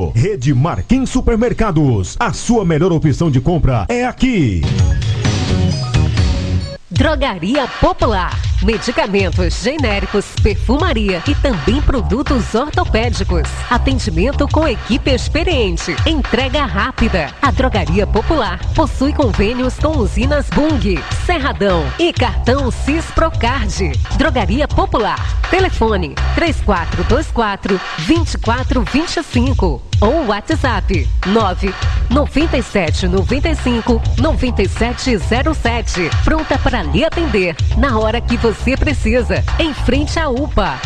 Centro. Rede Marquim Supermercados. A sua melhor opção de compra é aqui. Drogaria Popular. Medicamentos genéricos, perfumaria e também produtos ortopédicos. Atendimento com equipe experiente. Entrega rápida. A Drogaria Popular possui convênios com usinas Bung, Cerradão e cartão Cisprocard. Drogaria Popular. Telefone 3424-2425 ou WhatsApp 99795-9707. Pronta para lhe atender na hora que você precisa, em frente à UPA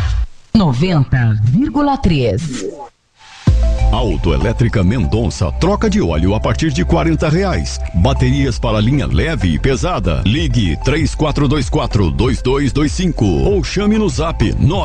90,3. Autoelétrica Mendonça, troca de óleo a partir de R$40. Baterias para linha leve e pesada. Ligue 3424-2225 ou chame no zap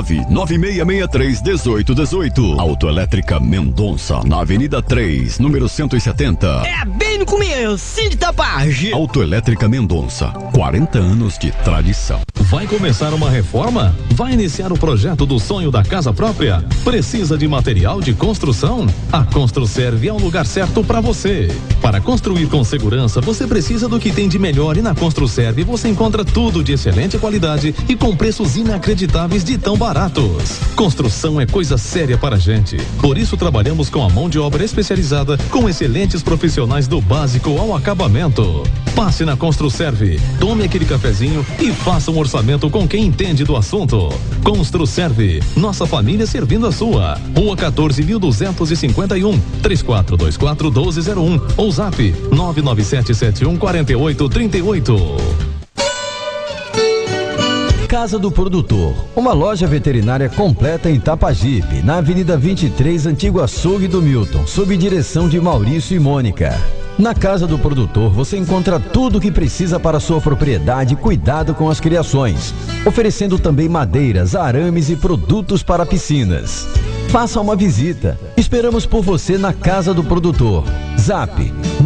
99663-1818. Autoelétrica Mendonça, na Avenida 3, número 170. É bem no começo de Tapage. Autoelétrica Mendonça, 40 anos de tradição. Vai começar uma reforma? Vai iniciar o projeto do sonho da casa própria? Precisa de material de construção? A Construserve é o lugar certo para você. Para construir com segurança, você precisa do que tem de melhor, e na Construserve você encontra tudo de excelente qualidade e com preços inacreditáveis de tão baratos. Construção é coisa séria para a gente. Por isso trabalhamos com a mão de obra especializada, com excelentes profissionais do básico ao acabamento. Passe na Construserve, tome aquele cafezinho e faça um orçamento com quem entende do assunto. Construserve, nossa família servindo a sua. Rua 14.251, 3424-1201 ou zap 997714838. Casa do Produtor, uma loja veterinária completa em Tapajipe, na Avenida 23, Antigo Açougue do Milton, sob direção de Maurício e Mônica. Na Casa do Produtor você encontra tudo o que precisa para sua propriedade e cuidado com as criações, oferecendo também madeiras, arames e produtos para piscinas. Faça uma visita. Esperamos por você na Casa do Produtor. Zap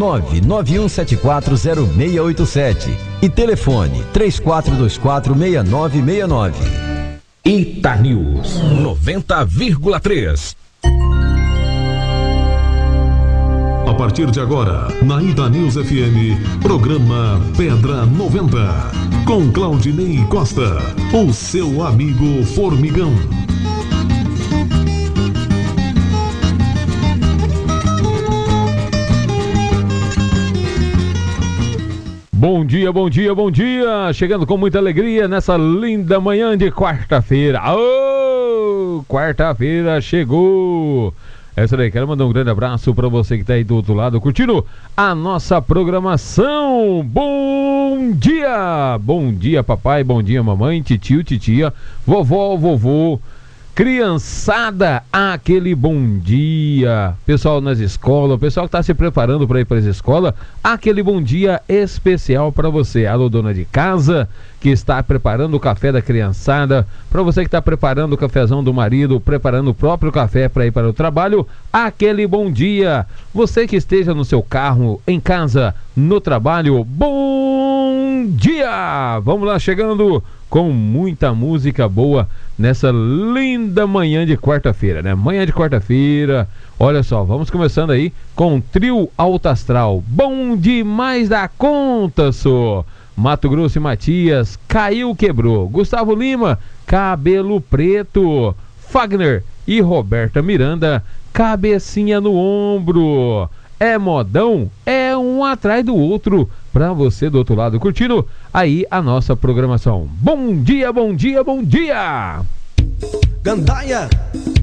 991740687 e telefone 34246969. Ita News 90,3. A partir de agora, na Ita News FM, programa Pedra 90, com Claudinei Costa, o seu amigo formigão. Bom dia, bom dia, bom dia! Chegando com muita alegria nessa linda manhã de quarta-feira. Oh, quarta-feira chegou! Essa daí, quero mandar um grande abraço para você que está aí do outro lado, curtindo a nossa programação. Bom dia! Bom dia, papai, bom dia, mamãe, titio, titia, vovó, vovô, criançada, aquele bom dia. Pessoal nas escolas, pessoal que está se preparando para ir para as escolas, aquele bom dia especial para você. Alô, dona de casa, que está preparando o café da criançada, para você que está preparando o cafezão do marido, preparando o próprio café para ir para o trabalho, aquele bom dia. Você que esteja no seu carro, em casa, no trabalho, bom dia! Vamos lá, chegando com muita música boa nessa linda manhã de quarta-feira, né? Manhã de quarta-feira, olha só, vamos começando aí com o Trio Alto Astral. Bom demais da conta, só. Mato Grosso e Matias, Caiu Quebrou. Gustavo Lima, Cabelo Preto. Fagner e Roberta Miranda, Cabecinha no Ombro. É modão, é um atrás do outro, pra você do outro lado curtindo aí a nossa programação. Bom dia, bom dia, bom dia! Gandaia!